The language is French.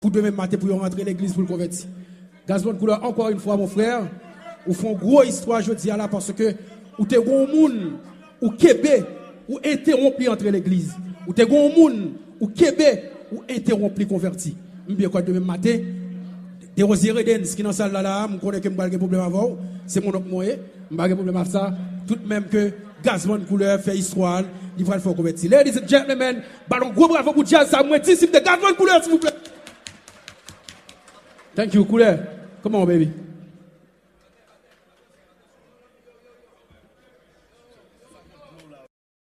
pour demain matin pour rentrer l'église pour le convertir. Gazman couleur, encore une fois, mon frère, ou font gros histoire, je dis là, parce que, ou t'es gros moun, ou kébé, ou interrompu entre l'église. Ou t'es gros moun, ou kébé, ou interrompu converti. M'bien quoi demain matin, des rosiers Redens qui dans salle là, me connaît que m'pas de problème avant, c'est mon autre moyen, m'pas de problème avec ça, tout de même que Gazman couleur fait histoire, il va le faire convertir. Ladies and gentlemen, ballon gros bravo pour jazz, ça, moi, disciple de Gazman couleur, s'il vous plaît. Thank you, couleur. Come on, baby.